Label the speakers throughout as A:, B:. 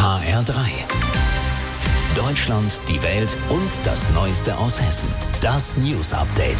A: HR3. Deutschland, die Welt und das Neueste aus Hessen. Das News Update.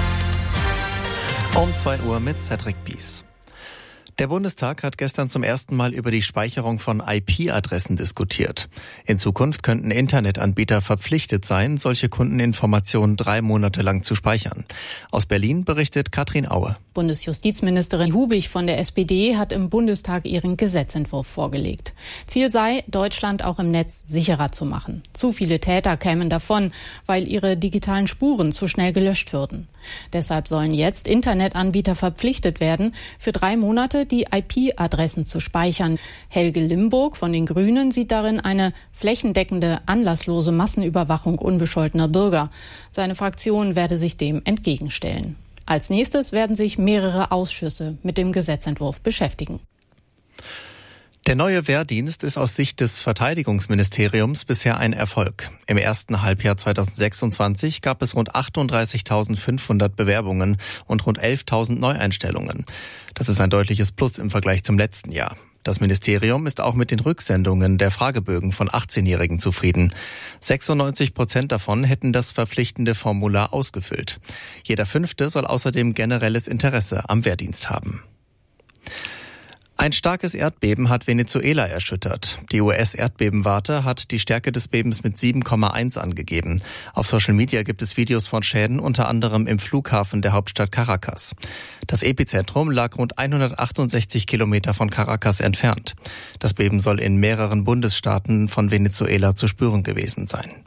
B: Um 2 Uhr mit Cedric Bies. Der Bundestag hat gestern zum ersten Mal über die Speicherung von IP-Adressen diskutiert. In Zukunft könnten Internetanbieter verpflichtet sein, solche Kundeninformationen 3 Monate lang zu speichern. Aus Berlin berichtet Katrin Aue.
C: Bundesjustizministerin Hubig von der SPD hat im Bundestag ihren Gesetzentwurf vorgelegt. Ziel sei, Deutschland auch im Netz sicherer zu machen. Zu viele Täter kämen davon, weil ihre digitalen Spuren zu schnell gelöscht würden. Deshalb sollen jetzt Internetanbieter verpflichtet werden, für 3 Monate die IP-Adressen zu speichern. Helge Limburg von den Grünen sieht darin eine flächendeckende, anlasslose Massenüberwachung unbescholtener Bürger. Seine Fraktion werde sich dem entgegenstellen. Als nächstes werden sich mehrere Ausschüsse mit dem Gesetzentwurf beschäftigen.
B: Der neue Wehrdienst ist aus Sicht des Verteidigungsministeriums bisher ein Erfolg. Im ersten Halbjahr 2026 gab es rund 38.500 Bewerbungen und rund 11.000 Neueinstellungen. Das ist ein deutliches Plus im Vergleich zum letzten Jahr. Das Ministerium ist auch mit den Rücksendungen der Fragebögen von 18-Jährigen zufrieden. 96% davon hätten das verpflichtende Formular ausgefüllt. Jeder 5. soll außerdem generelles Interesse am Wehrdienst haben. Ein starkes Erdbeben hat Venezuela erschüttert. Die US-Erdbebenwarte hat die Stärke des Bebens mit 7,1 angegeben. Auf Social Media gibt es Videos von Schäden, unter anderem im Flughafen der Hauptstadt Caracas. Das Epizentrum lag rund 168 Kilometer von Caracas entfernt. Das Beben soll in mehreren Bundesstaaten von Venezuela zu spüren gewesen sein.